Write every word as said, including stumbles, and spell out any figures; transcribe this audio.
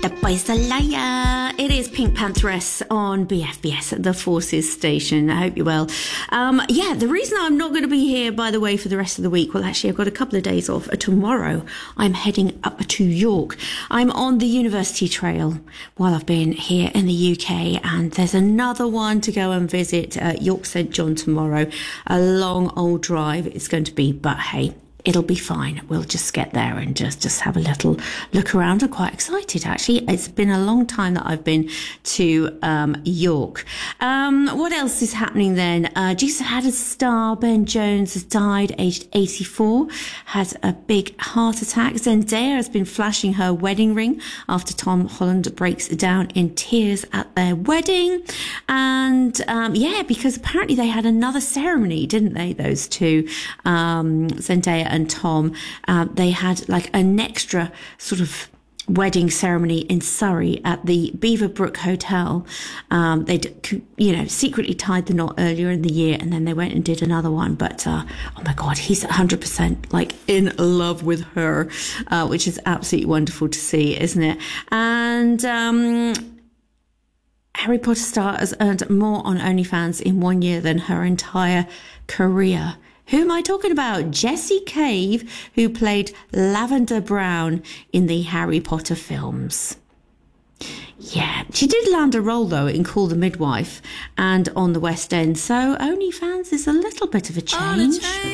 The boys are liar. It is Pink Pantheress on B F B S at the Forces station. I hope you're well. Um, yeah, the reason I'm not going to be here, by the way, for the rest of the week, well, actually, I've got a couple of days off. Tomorrow, I'm heading up to York. I'm on the University Trail while I've been here in the U K, and there's another one to go and visit uh, York Saint John tomorrow. A long old drive it's going to be, but hey, it'll be fine. We'll just get there and just, just have a little look around. I'm quite excited, actually. It's been a long time that I've been to um, York. Um, what else is happening then? Uh, Jesus had a star. Ben Jones has died, aged eighty-four, had a big heart attack. Zendaya has been flashing her wedding ring after Tom Holland breaks down in tears at their wedding. And um, yeah, because apparently they had another ceremony, didn't they, those two, um, Zendaya and Tom. Uh, they had like an extra sort of wedding ceremony in Surrey at the Beaverbrook Hotel. Um, they'd, you know, secretly tied the knot earlier in the year, and then they went and did another one. But uh, oh my God, he's one hundred percent like in love with her, uh, which is absolutely wonderful to see, isn't it? And um, Harry Potter star has earned more on OnlyFans in one year than her entire career. Who am I talking about? Jessie Cave, who played Lavender Brown in the Harry Potter films. Yeah, she did land a role, though, in Call the Midwife and on the West End, so OnlyFans is a little bit of a change.